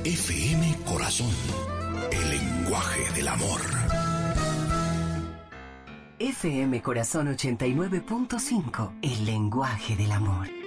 FM Corazón, el lenguaje del amor. FM Corazón 89.5, el lenguaje del amor.